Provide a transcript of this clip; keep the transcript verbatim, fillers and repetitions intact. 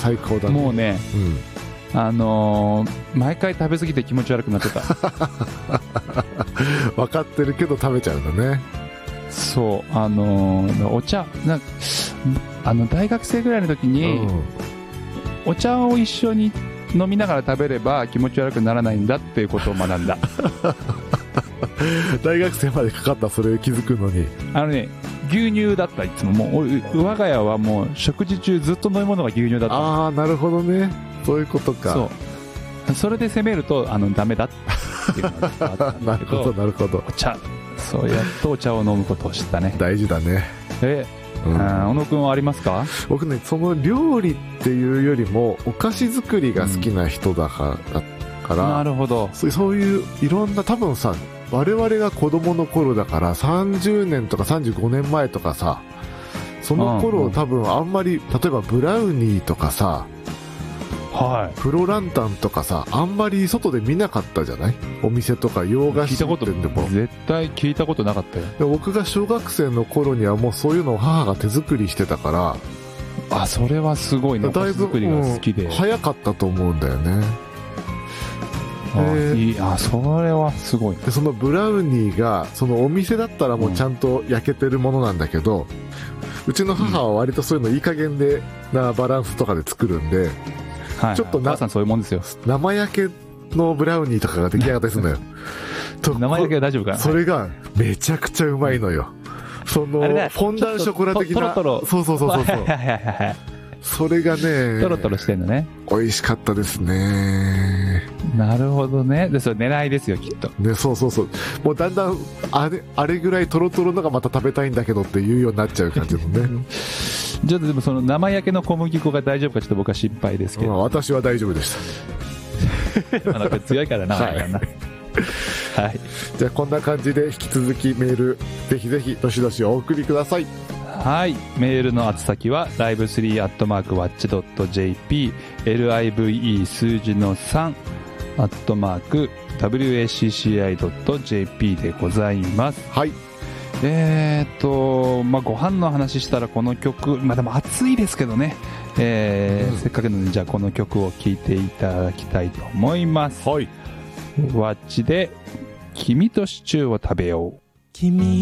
最高だね。 もうね、 うん、 あのー、毎回食べ過ぎて気持ち悪くなってた。 分かってるけど食べちゃうんだね。 そう、あのー、お茶なんかあの大学生ぐらいの時に、うん、お茶を一緒に飲みながら食べれば気持ち悪くならないんだっていうことを学んだ。 大学生までかかった、それ気づくのに。 あのね、牛乳だった。いつももう我が家はもう食事中ずっと飲み物が牛乳だった。 ああ、なるほどね、そういうことか。 そう、それで責めるとあのダメだっていうのがあったんだけど。 なるほどなるほど。 お茶、そうやっとお茶を飲むことを知ったね。 大事だね。 え、うん、小野くんはありますか？ 僕ね、その料理っていうよりもお菓子作りが好きな人だから、うん、からなるほど。 そう、そういういろんな、多分さ、我々が子供の頃だからさんじゅうねんとかさんじゅうごねんまえとかさ、その頃、うんうん、多分あんまり、例えばブラウニーとかさ、 はい、 プロランタンとかさ、あんまり外で見なかったじゃない？お店とか洋菓子店でも。 絶対聞いたことなかったよ。 僕が小学生の頃にはもうそういうのを母が手作りしてたから。 あ、それはすごいね。 だいぶ、 作りが好きで、 うん、早かったと思うんだよね。 あ、いい、あ、それはすごい。 でそのブラウニーがそのお店だったらもうちゃんと焼けてるものなんだけど、うん、うちの母は割とそういうのいい加減でなバランスとかで作るんで、 はい、ちょっとな、さんそういうもんですよ。 生焼けのブラウニーとかが出来上がったりするのよ。 生焼けは大丈夫かな。 それがめちゃくちゃうまいのよ。そのフォンダンショコラ的な、 トロトロ、 そうそうそうそうそう。それがね、 トロトロしてんのね。 美味しかったですね。 なるほどね。で、それ狙いですよ、きっと。 ね、そうそうそう。もうだんだんあれあれぐらいトロトロのがまた食べたいんだけどっていうようになっちゃう感じのね。 ちょっとでもその生焼けの小麦粉が大丈夫かちょっと僕は心配ですけど。 まあ、私は大丈夫でした。 あの強いからな。はい。はい。 じゃあこんな感じで引き続きメールぜひぜひどしどしお送りください。 はい、メールの宛先は ライブスリー アットマーク ワッチ ドット ジェーピー ライブ 数字のさん アットマーク ダブリューエーシーシーアイ ドット ジェーピー でございます。 はい。 えーと、まあ、ご飯の話したらこの曲、まあ、でも暑いですけどね、えーうん、せっかくなのでじゃあこの曲を聴いていただきたいと思います。 はい。 ワッチで君とシチューを食べよう。 君